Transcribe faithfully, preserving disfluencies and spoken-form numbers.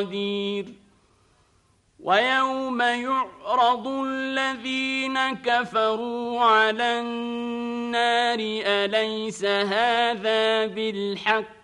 قدير ويوم يعرض الذين كفروا على النار أليس هذا بالحق